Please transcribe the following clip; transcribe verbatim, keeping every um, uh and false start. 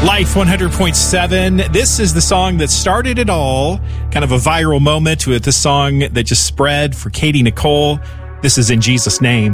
Life one hundred point seven. This is the song that started it all. Kind of a viral moment with this song that just spread for Katie Nicole. This is In Jesus' Name.